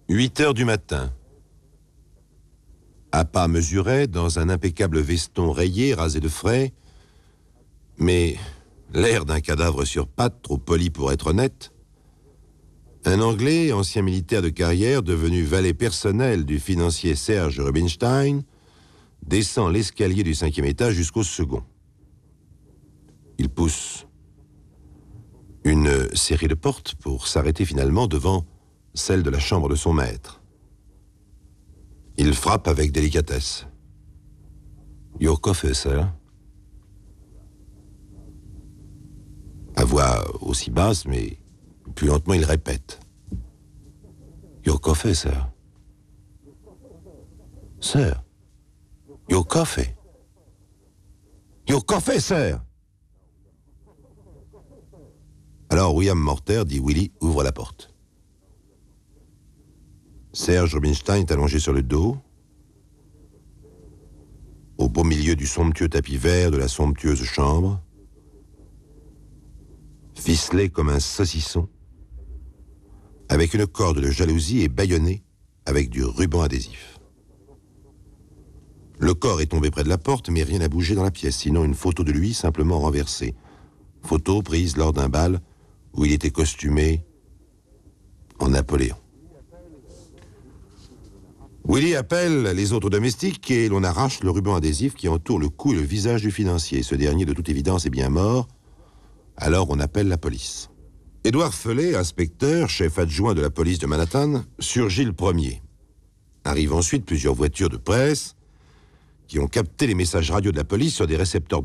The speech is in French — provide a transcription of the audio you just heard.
8 heures du matin. À pas mesuré, dans un impeccable veston rayé, rasé de frais, mais l'air d'un cadavre sur pattes, trop poli pour être honnête, un Anglais, ancien militaire de carrière, devenu valet personnel du financier Serge Rubinstein, descend l'escalier du 5e étage jusqu'au second. Il pousse une série de portes pour s'arrêter finalement devant celle de la chambre de son maître. Il frappe avec délicatesse. « Your coffee, sir ?» À voix aussi basse, mais plus lentement, il répète. « Your coffee, sir ?» « Sir, your coffee. Your coffee, sir ?» Alors William Morter dit Willy, ouvre la porte. Serge Rubinstein est allongé sur le dos, au beau milieu du somptueux tapis vert de la somptueuse chambre, ficelé comme un saucisson, avec une corde de jalousie et bâillonné avec du ruban adhésif. Le corps est tombé près de la porte, mais rien n'a bougé dans la pièce, sinon une photo de lui simplement renversée. Photo prise lors d'un bal où il était costumé en Napoléon. Willy appelle les autres domestiques et l'on arrache le ruban adhésif qui entoure le cou et le visage du financier. Ce dernier, de toute évidence, est bien mort. Alors on appelle la police. Édouard Felet, inspecteur, chef adjoint de la police de Manhattan, surgit le premier. Arrivent ensuite plusieurs voitures de presse qui ont capté les messages radio de la police sur des récepteurs